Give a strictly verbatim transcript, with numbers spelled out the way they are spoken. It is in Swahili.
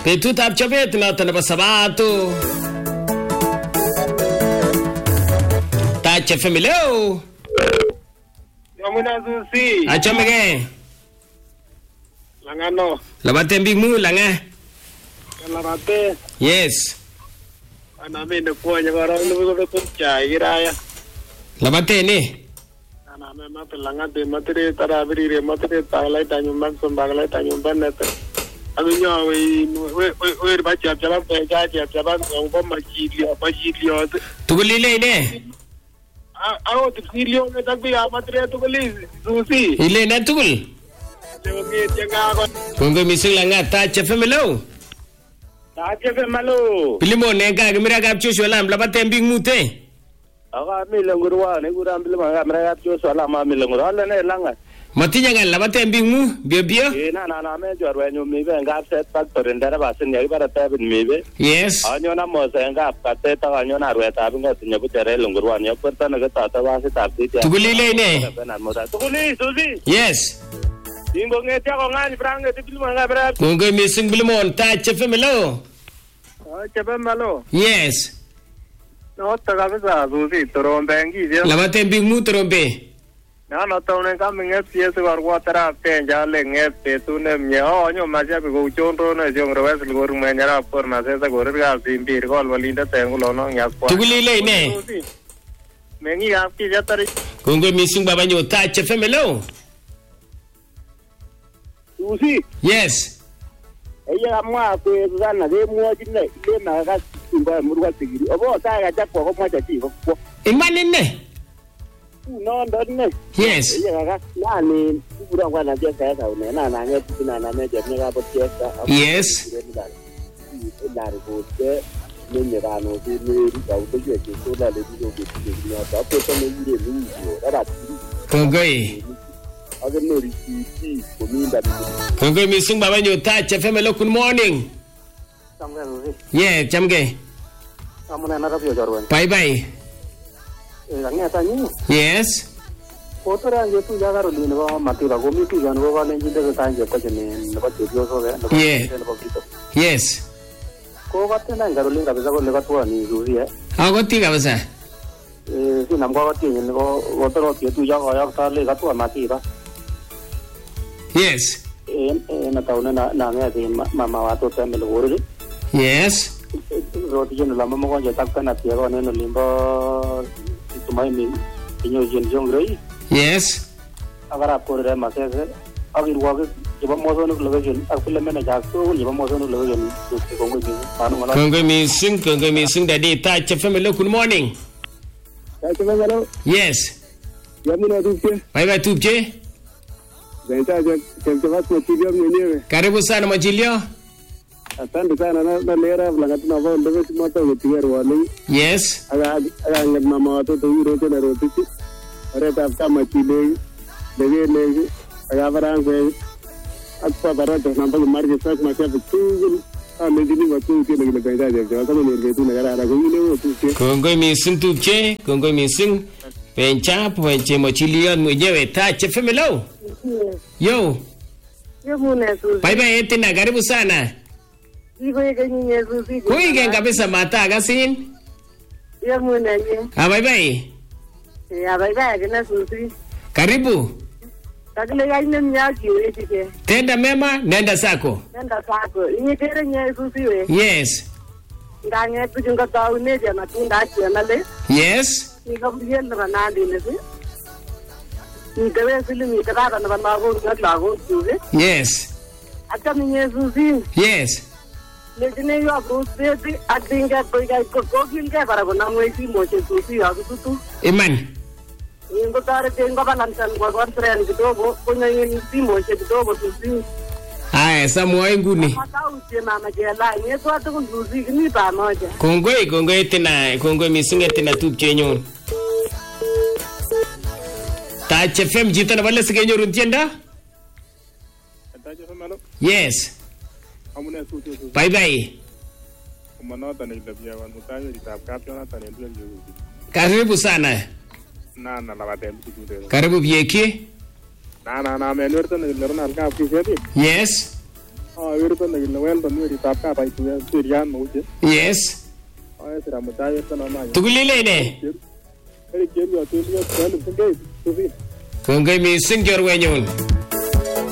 Betutab chobet noton nebo Sabato. Touch F M leo. Yamuna Susi. Achomege. Langano. Labate mbing mu langa. Kalabate. Yes. Ana me ne ko nya bara lu lu cha iraya. Labate ni. Ana me mat langa de matre tara biri re matre taglai tanyu man som baglai tanyu banat. Agunyo we we we ba cha cha ba cha cha cha ba ko ba ma chi li ba chi li. Tugulile ne. Ako tugilio me tagbi amatre tuguli Susi. Ile na tugul. Lewi jenga ako. Kongo mising langa Touch F M leo. Touch F M leo. Pilimo ne ka gimira gap chosho lam labate mbing mu te. Aga milangurwa ne guram bilma kamera gap chosho lam ma milangurwa ne langa. Matinya ngal labate mbing mu bio bio. Eh na na na me jorwe nyu mi be ngap set factory ndara basin ya bara tabin mi be. Yes. Anyo na mo se ngap kate ta anyo na rwe ta binga tinya bu tere lungurwa ne perta na ta ta ba se ta ti. Tugulile ne. Tuguli Susi. Yes. Ingo ngetia ko ngani frange tipilma ngabra. Kongo mising bilimo Touch F M leo. Ah chebe malo. Yes. No ta kabisa Susi torombe ngi je. Labate mbing mu torombe. Na no tone ka minge pie se war watara penja le nge pe tu ne mye o nyo ma ja ko chonro ne jong ro wes gor me nyara por ma se sa gor ga simbir gol walinda tengulo no nya kwa. Tugulile ne. Mengi आपकी जतरी. Kongo mising baba nyo Touch F M leo. Susi. Yes. Ella amwa ko zana de mo jinne ile na ga simba murwa tigiri. Obo ta ga jakko ko mo jati ko. Imani ne. No ndo ne. Yes. Ella ga na ni kubura kwa na jesa ya une na na nge tina na me jeni ga botesa. Yes. Ila ko te ne ne ga no ti ni ri ga u te ke so la le di ko ti ni na ta ko to ne ni ni yo ra ti. Kongo e. Aga no ri ti ko mi da. Kongo mising baba nyo Touch F M leo. Good morning. Samga Susi. Yeah, chamge. Amuna na rabio jorwan. Bye bye. Nganya tanyi. Yes. Kotora nge tu jaga roli ne ba mati ba gomi tu jan go ba ne jinde ka tanje ko jene ne ba te dio so ga. Yeah. Yes. Ko ba te na ngaroli ga ba go le ba tu ani Susi eh. Ago ti kabisa. Eh si nam go ba ti ne go otro ti tu jaga ya ta le ga tu mati ba. Yes. Eh na ta una na na me de mama wa to te me lo gori. Yes. Roti jeno la mama go ja tak na ti go ne no limbo tumai mi tinyo jen jong rei. Yes. Agar आपको रे मसे से अगर वो अगर जब मौसम नु लगे जन अकल में ना जातो जब मौसम नु लगे जन तो कोंगो जी पानु मला Kongo mising Kongo mising daddy Touch F M leo. Good morning. Touch F M leo. Yes. Yamuna tupje. Bye bye tupje. Zaita je kemtwa kwa tibia mwenyewe. Karibu sana Majilio. Asante sana na na lera vlagat na ba ndio tumato getier wali. Yes. Aga aga ngad mama wato to iro te na roti. Are ta ta machile dege le aga barange akpa barato na ba mar ke sak ma ke tu a me dini watu ke le gaida je ja ta me le tu na gara go ile wo tu ke. Kongo mising tupje. Kongo mising pencha penche Majilio mwenyewe Touch F M leo. Yo. Yamuna Susi. Bye bye etina karibu sana. Iko yake nyinyi Susi. Kuige kabisa mata gasin. Yamuna ye. Ah bye bye. Ya bye bye kana Susi. Karibu. Takile ya ina mnyaki wewe tike. Tenda mema nenda sako. Nenda sako. Inye tere nye Susi we. Yes. Ndanye tujunga tau neja na tunda achi anale. Yes. Nika buyen na nandi nese. Nika we sili mi kadara na banago ngatlago Susi. Yes. Acha minye Susi. Yes. Lejine yo abuse ti adinga toiga ko kokil ke para ko namwe si moche Susi ya tu. Iman. Ingo tare tengo balansan ko kon tren kidogo kunya yin si moche kidogo Susi. Aya samuai nguni. Hata uje mama jela ni to atu kun Susi ni ba moja. Kongoi kongoi tena kongoi misinge tena tupche nyon. Touch F M jita na wala sige nyorun tienda? Touch F M malo. Yes. Amuna Susi. Bye bye. Kumanota na ilabia wa mutayo itabkap Jonathan ndio ndio. Karibu sana. Na na la batem tu. Karibu bieki. Na na na me nurto na lorna alka apki seti. Yes. Awirton kile Weldon weritab kabaituya serian mauche. Yes. Ay sira mutaye sana manya. Tugulile ne. Eric Jerry atulio twelve ngei. Kongoi mising chorwenyun.